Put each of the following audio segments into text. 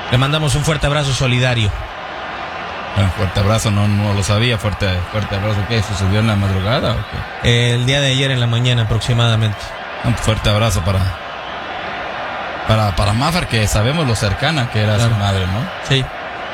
Le mandamos un fuerte abrazo solidario. Fuerte abrazo, no lo sabía. Fuerte abrazo, ¿qué sucedió en la madrugada o qué? El día de ayer en la mañana aproximadamente. Un fuerte abrazo para Maffer, que sabemos lo cercana que era, claro, su madre, ¿no? Sí.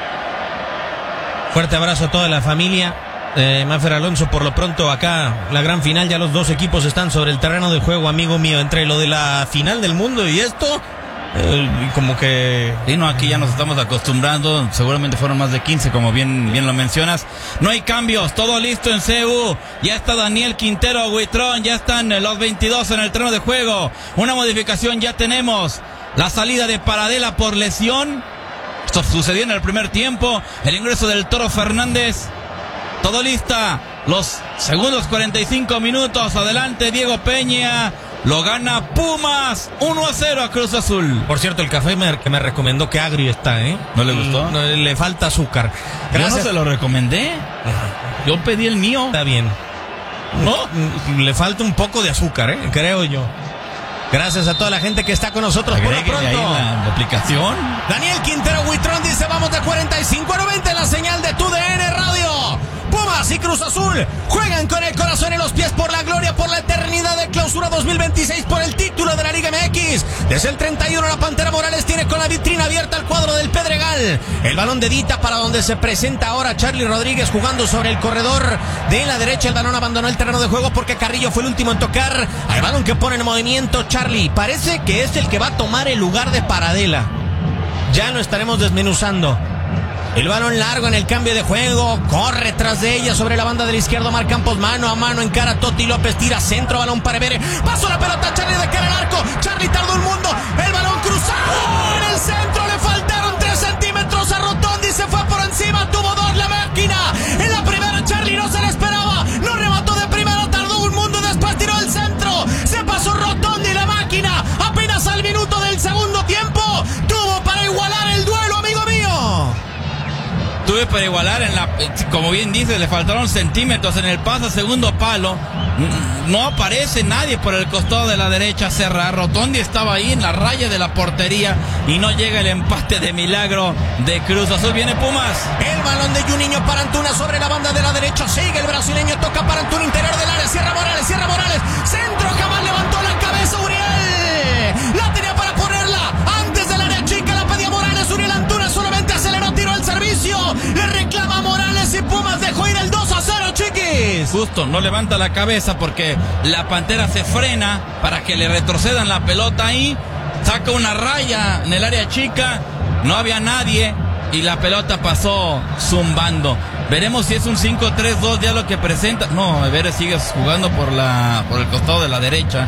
Fuerte abrazo a toda la familia. Maffer Alonso, por lo pronto acá la gran final, ya los dos equipos están sobre el terreno de juego, amigo mío, entre lo de la final del mundo y esto, como que... Sí, no, aquí ya nos estamos acostumbrando, seguramente fueron más de 15, como bien lo mencionas. No hay cambios, todo listo en CU, ya está Daniel Quintero, Huitrón, ya están los 22 en el terreno de juego. Una modificación ya tenemos, la salida de Paradela por lesión, esto sucedió en el primer tiempo, el ingreso del Toro Fernández. Todo lista, los segundos 45 minutos, adelante Diego Peña, lo gana Pumas, 1-0 a Cruz Azul. Por cierto, el café que me recomendó, que agrio está, ¿eh? ¿No le gustó? No, le falta azúcar. Gracias. Yo no se lo recomendé, yo pedí el mío. Está bien. No, le falta un poco de azúcar, creo yo. Gracias a toda la gente que está con nosotros. Por lo pronto, ahí la aplicación. Daniel Quintero Huitrón dice: vamos de 45 a 90 en la señal de TUDN Radio. Pumas y Cruz Azul juegan con el corazón en los pies por la gloria, por la eternidad de Clausura 2026, por el título de la Liga MX. Desde el 31 la Pantera Morales tiene con la vitrina abierta al cuadro del Pedregal. El balón de Dita para donde se presenta ahora Charly Rodríguez jugando sobre el corredor de la derecha. El balón abandonó el terreno de juego porque Carrillo fue el último en tocar. Hay balón que pone en movimiento Charly. Parece que es el que va a tomar el lugar de Paradela. Ya lo estaremos desmenuzando. El balón largo en el cambio de juego, corre tras de ella sobre la banda de la izquierda Omar Campos, mano a mano encara a Toti López, tira centro, balón para Evere, pasó la pelota Charly de cara al arco, Charly tardó un mundo, el balón cruzado en el centro, le faltaron 3 centímetros a Rotondi, se fue por encima, tuvo 2 la máquina, en la primera Charly no se le esperaba, no remató de primera, tardó un mundo, después tiró el centro, se pasó Rotondi, la máquina, apenas al minuto del segundo tiempo, tuvo para igualar el duelo, amigo mío. Tuve para igualar como bien dice, le faltaron centímetros en el pase a segundo palo. No aparece nadie por el costado de la derecha. Serra Rotondi estaba ahí en la raya de la portería y no llega el empate de milagro de Cruz Azul. Viene Pumas. El balón de Juninho para Antuna sobre la banda de la derecha. Sigue el brasileño, toca para Antuna, interior del área. Cierra Morales. Centro, jamás levantó la cabeza Uriel. La tenía para ponerla antes del área chica. La pedía Morales. Uriel Antuna solamente aceleró, tiró el servicio. Le reclama Morales y Pumas dejó ir el 2-0, chiquis. Justo, no levanta la cabeza porque la Pantera se frena para que le retrocedan la pelota ahí. Saca una raya en el área chica. No había nadie y la pelota pasó zumbando. Veremos si es un 5-3-2 ya lo que presenta. No, Evere sigue jugando por el costado de la derecha.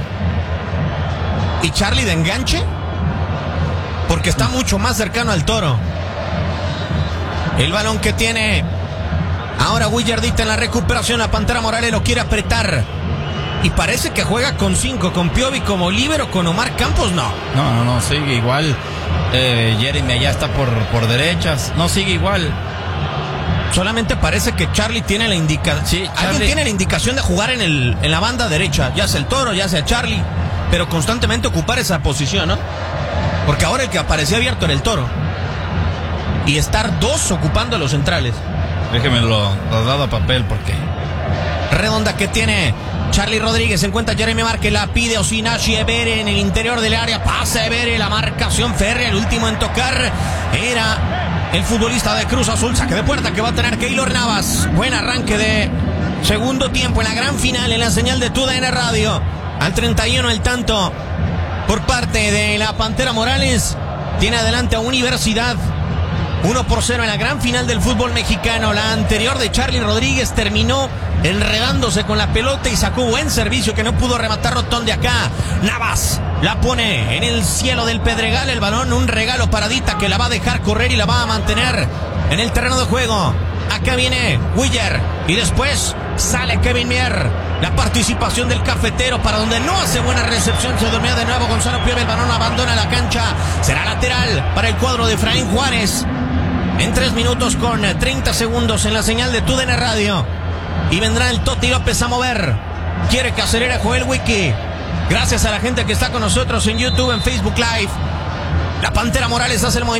¿Y Charly de enganche? Porque está mucho más cercano al Toro. El balón que tiene ahora Willardita en la recuperación. La Pantera Morales lo quiere apretar. Y parece que juega con 5, con Piovi como líbero, con Omar Campos no. No, sigue igual. Jeremy allá está por derechas. No, sigue igual. Solamente parece que Charly tiene la indicación. Sí, alguien tiene la indicación de jugar en la banda derecha. Ya sea el Toro, ya sea Charly. Pero constantemente ocupar esa posición, ¿no? Porque ahora el que aparecía abierto era el Toro. Y estar 2 ocupando los centrales. Déjeme lo dado a papel porque... Redonda que tiene Charly Rodríguez, se encuentra Jeremy Márquez, la pide Osinachi, Evere en el interior del área, pasa Evere, la marcación férrea, el último en tocar era el futbolista de Cruz Azul, saque de puerta que va a tener Keylor Navas. Buen arranque de segundo tiempo en la gran final en la señal de TUDN Radio. Al 31 el tanto por parte de la Pantera Morales, tiene adelante a Universidad. 1-0 en la gran final del fútbol mexicano. La anterior de Charly Rodríguez terminó enredándose con la pelota y sacó buen servicio que no pudo rematar Rotondi acá. Navas la pone en el cielo del Pedregal. El balón, un regalo paradita que la va a dejar correr y la va a mantener en el terreno de juego. Acá viene Willer y después sale Kevin Mier. La participación del cafetero para donde no hace buena recepción. Se dormía de nuevo Gonzalo Piovi. El balón abandona la cancha. Será lateral para el cuadro de Efraín Juárez. En 3 minutos con 30 segundos en la señal de TUDN Radio. Y vendrá el Toti López a mover. Quiere que acelere Joel Wiki. Gracias a la gente que está con nosotros en YouTube, en Facebook Live. La Pantera Morales hace el movimiento. El balón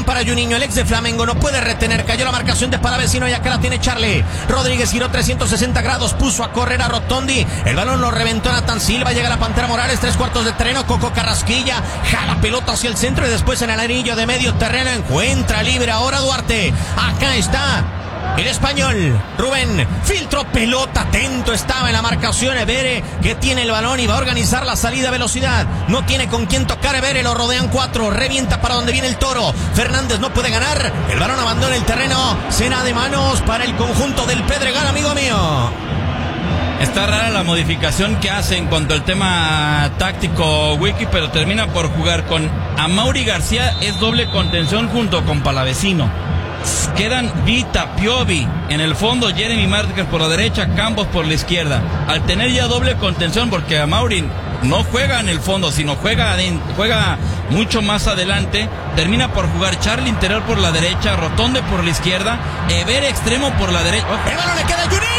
balón para Juninho, el ex de Flamengo, no puede retener, cayó la marcación de Palavecino y acá la tiene Charlie Rodríguez, giró 360 grados, puso a correr a Rotondi, el balón lo reventó Nathan Silva, llega la Pantera Morales, 3/4 de terreno, Coco Carrasquilla, jala pelota hacia el centro y después en el anillo de medio terreno encuentra libre ahora Duarte, acá está el español, Rubén, filtró pelota, atento estaba en la marcación Evere, que tiene el balón y va a organizar la salida a velocidad, no tiene con quién tocar Evere, lo rodean 4, revienta para donde viene el Toro, Fernández no puede ganar, el balón abandona el terreno, cena de manos para el conjunto del Pedregal, amigo mío. Está rara la modificación que hace en cuanto al tema táctico Wiki, pero termina por jugar con Amaury García, es doble contención junto con Palavecino. Quedan Vita, Piovi, en el fondo Jeremy Márquez por la derecha, Campos por la izquierda. Al tener ya doble contención, porque Amaury no juega en el fondo, sino juega mucho más adelante, termina por jugar Charlie interior por la derecha, Rotonde por la izquierda, Evere extremo por la derecha. El balón le queda a Juninho.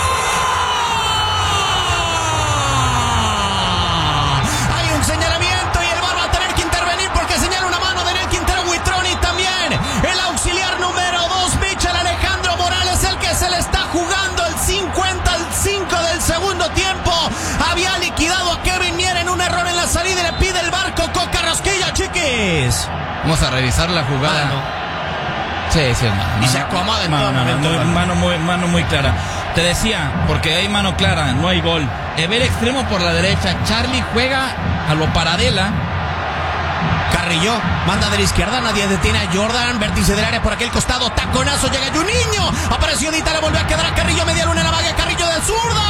Hay un señalamiento y el VAR va a tener que intervenir porque señala una mano de Daniel Quintero Huitrón y también el auxiliar número 2, Michel Alejandro Morales, el que se le está jugando el 50-5 del segundo tiempo. Había liquidado a Kevin Mier en un error en la salida y le pide el VAR Coco Carrasquilla, chiquis. Vamos a revisar la jugada. Sí, es mano. Y se acomoda en todo momento. Mano muy clara. Te decía, porque hay mano clara, no hay gol. Evere extremo por la derecha, Charlie juega a lo Paradela. Carrillo manda de la izquierda, nadie detiene a Jordan, vértice del área por aquel costado, taconazo, llega Juninho, apareció Dita, le volvió a quedar a Carrillo, media luna en la vaga, Carrillo de zurda,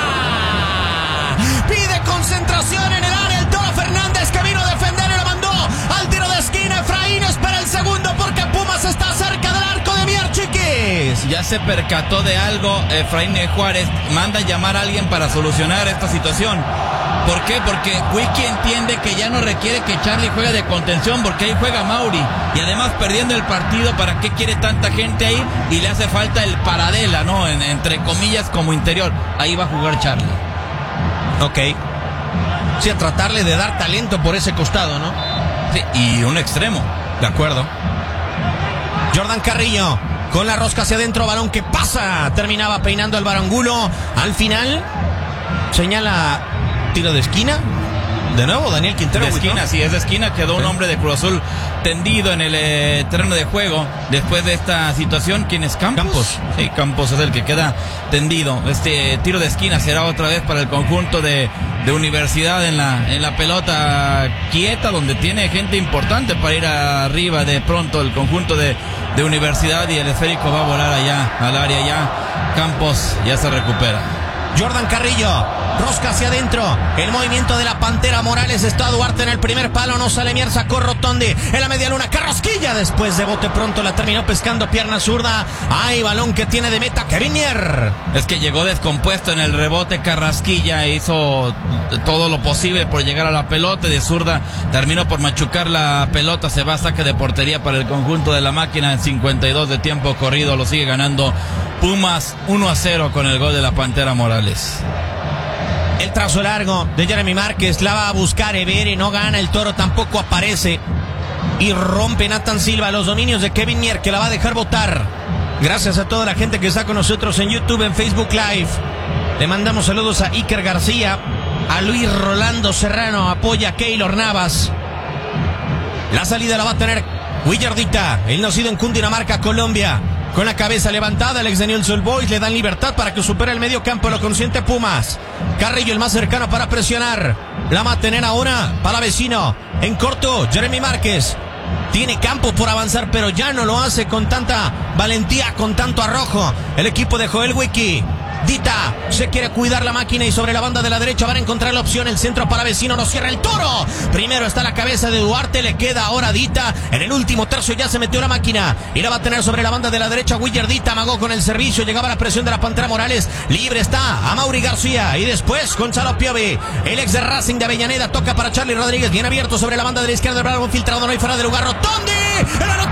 pide concentración en el área, el Toro Fernández que vino a defender y lo mandó al tiro de esquina, Efraín espera el segundo porque Pumas está cerca del arco de Mier, chiquis. Ya se percató de algo, Efraín Juárez manda a llamar a alguien para solucionar esta situación. ¿Por qué? Porque Wiki entiende que ya no requiere que Charlie juegue de contención porque ahí juega Mauri. Y además perdiendo el partido, ¿para qué quiere tanta gente ahí? Y le hace falta el Paradela, ¿no? Entre comillas como interior. Ahí va a jugar Charlie. Ok. Sí, a tratarle de dar talento por ese costado, ¿no? Sí, y un extremo. De acuerdo. Jordan Carrillo con la rosca hacia adentro, balón que pasa. Terminaba peinando el Barangulo. Al final señala tiro de esquina. De nuevo Daniel Quintero. De esquina, sí, es de esquina. Quedó un hombre de Cruz Azul tendido en el terreno de juego después de esta situación. ¿Quién es? ¿Campos? Sí, Campos es el que queda tendido. Este tiro de esquina será otra vez para el conjunto de Universidad en la pelota quieta, donde tiene gente importante para ir arriba de pronto el conjunto de Universidad, y el esférico va a volar allá al área. Ya Campos ya se recupera. Jordan Carrillo, rosca hacia adentro, el movimiento de la Pantera Morales, está Duarte en el primer palo, no sale Mier, sacó Rotondi en la media luna, Carrasquilla después de bote pronto la terminó pescando, pierna zurda, hay balón que tiene de meta Kevin Mier. Es que llegó descompuesto en el rebote Carrasquilla, hizo todo lo posible por llegar a la pelota, de zurda terminó por machucar la pelota, se va a saque de portería para el conjunto de la máquina en 52 de tiempo corrido, lo sigue ganando Pumas 1-0 con el gol de la Pantera Morales. El trazo largo de Jeremy Márquez, la va a buscar Evere, no gana, el Toro tampoco aparece y rompe Nathan Silva los dominios de Kevin Mier, que la va a dejar botar. Gracias a toda la gente que está con nosotros en YouTube, en Facebook Live. Le mandamos saludos a Iker García, a Luis Rolando Serrano, apoya a Keylor Navas. La salida la va a tener Willardita, el nacido en Cundinamarca, Colombia. Con la cabeza levantada, el ex de Newell's Old Boys le dan libertad para que supere el medio campo, lo consiente Pumas. Carrillo el más cercano para presionar. La va a tener ahora Palavecino. En corto, Jeremy Márquez. Tiene campo por avanzar, pero ya no lo hace con tanta valentía, con tanto arrojo. El equipo de Joel Wiki. Dita se quiere cuidar la máquina y sobre la banda de la derecha van a encontrar la opción. El centro para Vecino, no cierra el Toro. Primero está la cabeza de Duarte, le queda ahora Dita. En el último tercio ya se metió la máquina y la va a tener sobre la banda de la derecha. Willer Dita amagó con el servicio, llegaba la presión de la Pantera Morales. Libre está Amaury García y después Gonzalo Piovi, el ex de Racing de Avellaneda, toca para Charlie Rodríguez, bien abierto sobre la banda de la izquierda. El balón filtrado, no hay fuera de lugar. Rotondi, el